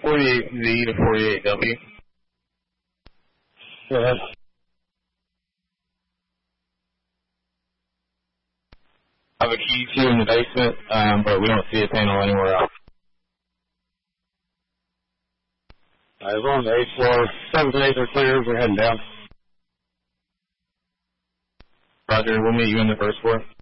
48Z to 48W. Go ahead. I have a key to in the basement, but we don't see a panel anywhere else. We're on the 8th floor. 7th and 8th are clear. We're heading down. Roger, we'll meet you in the first floor.